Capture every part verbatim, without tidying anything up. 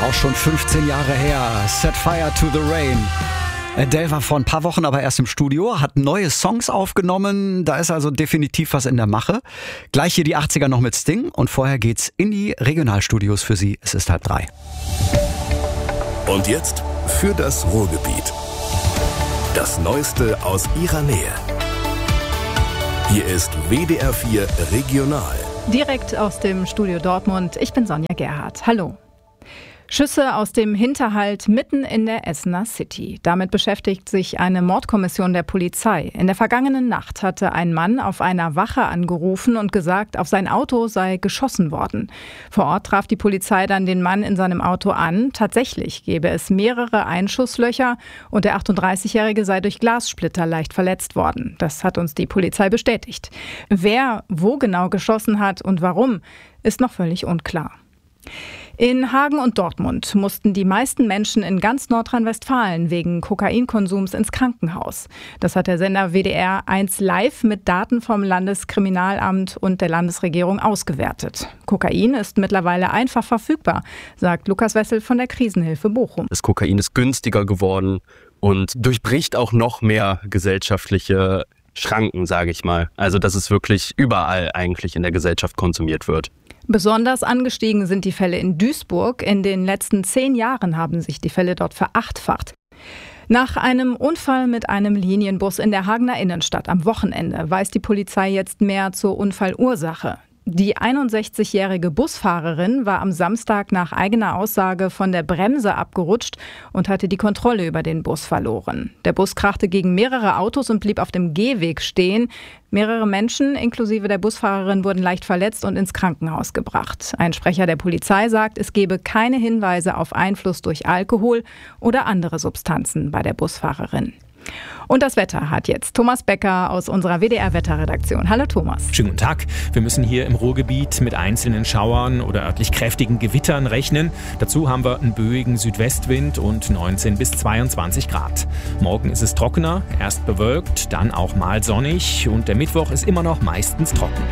Auch schon fünfzehn Jahre her. Set Fire to the Rain. Adele war vor ein paar Wochen aber erst im Studio, hat neue Songs aufgenommen. Da ist also definitiv was in der Mache. Gleich hier die achtziger noch mit Sting. Und vorher geht's in die Regionalstudios für Sie. Es ist halb drei. Und jetzt für das Ruhrgebiet. Das Neueste aus Ihrer Nähe. Hier ist W D R vier Regional. Direkt aus dem Studio Dortmund. Ich bin Sonja Gerhardt. Hallo. Schüsse aus dem Hinterhalt mitten in der Essener City. Damit beschäftigt sich eine Mordkommission der Polizei. In der vergangenen Nacht hatte ein Mann auf einer Wache angerufen und gesagt, auf sein Auto sei geschossen worden. Vor Ort traf die Polizei dann den Mann in seinem Auto an. Tatsächlich gäbe es mehrere Einschusslöcher und der achtunddreißigjährige sei durch Glassplitter leicht verletzt worden. Das hat uns die Polizei bestätigt. Wer wo genau geschossen hat und warum, ist noch völlig unklar. In Hagen und Dortmund mussten die meisten Menschen in ganz Nordrhein-Westfalen wegen Kokainkonsums ins Krankenhaus. Das hat der Sender W D R eins live mit Daten vom Landeskriminalamt und der Landesregierung ausgewertet. Kokain ist mittlerweile einfach verfügbar, sagt Lukas Wessel von der Krisenhilfe Bochum. Das Kokain ist günstiger geworden und durchbricht auch noch mehr gesellschaftliche Schranken, sage ich mal. Also dass es wirklich überall eigentlich in der Gesellschaft konsumiert wird. Besonders angestiegen sind die Fälle in Duisburg. In den letzten zehn Jahren haben sich die Fälle dort verachtfacht. Nach einem Unfall mit einem Linienbus in der Hagener Innenstadt am Wochenende weiß die Polizei jetzt mehr zur Unfallursache. Die einundsechzigjährige Busfahrerin war am Samstag nach eigener Aussage von der Bremse abgerutscht und hatte die Kontrolle über den Bus verloren. Der Bus krachte gegen mehrere Autos und blieb auf dem Gehweg stehen. Mehrere Menschen, inklusive der Busfahrerin, wurden leicht verletzt und ins Krankenhaus gebracht. Ein Sprecher der Polizei sagt, es gebe keine Hinweise auf Einfluss durch Alkohol oder andere Substanzen bei der Busfahrerin. Und das Wetter hat jetzt Thomas Becker aus unserer W D R-Wetterredaktion. Hallo Thomas. Schönen guten Tag. Wir müssen hier im Ruhrgebiet mit einzelnen Schauern oder örtlich kräftigen Gewittern rechnen. Dazu haben wir einen böigen Südwestwind und neunzehn bis zweiundzwanzig Grad. Morgen ist es trockener, erst bewölkt, dann auch mal sonnig und der Mittwoch ist immer noch meistens trocken.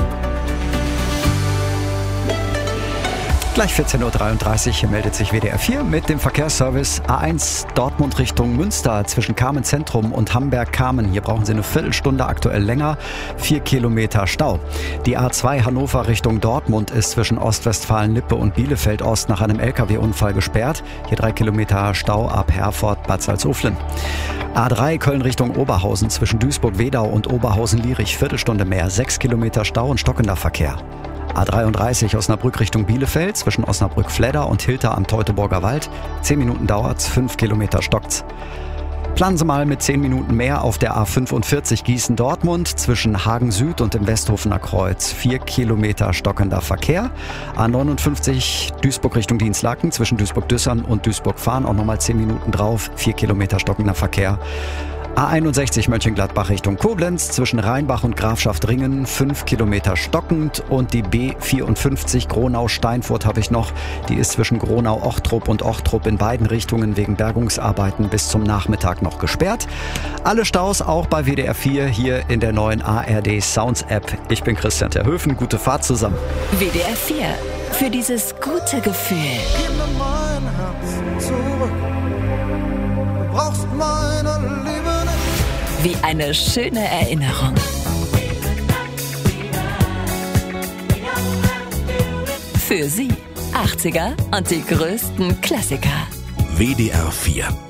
Gleich vierzehn Uhr dreiunddreißig meldet sich W D R vier mit dem Verkehrsservice A eins Dortmund Richtung Münster zwischen Kamen Zentrum und Hamberg-Kamen. Hier brauchen Sie eine Viertelstunde, aktuell länger, vier Kilometer Stau. Die A zwei Hannover Richtung Dortmund ist zwischen Ostwestfalen-Lippe und Bielefeld-Ost nach einem L K W-Unfall gesperrt. Hier drei Kilometer Stau ab Herford-Bad Salzuflen. A drei Köln Richtung Oberhausen zwischen Duisburg-Wedau und Oberhausen-Lierich, Viertelstunde mehr, sechs Kilometer Stau und stockender Verkehr. A dreiunddreißig Osnabrück Richtung Bielefeld zwischen Osnabrück-Fledder und Hilter am Teutoburger Wald. zehn Minuten dauert's, fünf Kilometer stockt's. Planen Sie mal mit zehn Minuten mehr auf der A fünfundvierzig Gießen-Dortmund zwischen Hagen Süd und dem Westhofener Kreuz. vier Kilometer stockender Verkehr. A neunundfünfzig Duisburg Richtung Dienstlaken zwischen Duisburg-Düssern und Duisburg-Fahren auch nochmal zehn Minuten drauf. vier Kilometer stockender Verkehr. A einundsechzig Mönchengladbach Richtung Koblenz zwischen Rheinbach und Grafschaft-Ringen, fünf Kilometer stockend. Und die B vierundfünfzig Gronau-Steinfurt habe ich noch. Die ist zwischen Gronau-Ochtrup und Ochtrup in beiden Richtungen wegen Bergungsarbeiten bis zum Nachmittag noch gesperrt. Alle Staus auch bei W D R vier hier in der neuen A R D Sounds App. Ich bin Christian Terhöfen. Gute Fahrt zusammen. W D R vier. Für dieses gute Gefühl. Gib mir mein Herz zurück. Du brauchst meine Liebe. Wie eine schöne Erinnerung. Für Sie achtziger und die größten Klassiker. W D R vier